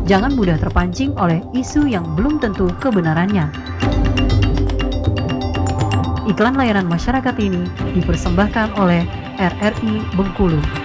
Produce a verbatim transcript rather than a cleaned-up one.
Jangan mudah terpancing oleh isu yang belum tentu kebenarannya. Iklan layanan masyarakat ini dipersembahkan oleh R R I Bengkulu.